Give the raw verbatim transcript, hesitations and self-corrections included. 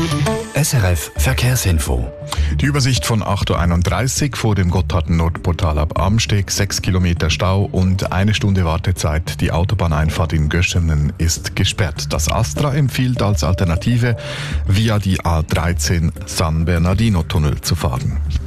S R F Verkehrsinfo. Die Übersicht von acht Uhr einunddreißig vor dem Gotthardnordportal ab Amsteg, sechs Kilometer Stau und eine Stunde Wartezeit. Die Autobahneinfahrt in Göschenen ist gesperrt. Das Astra empfiehlt als Alternative, via die A dreizehn San Bernardino Tunnel zu fahren.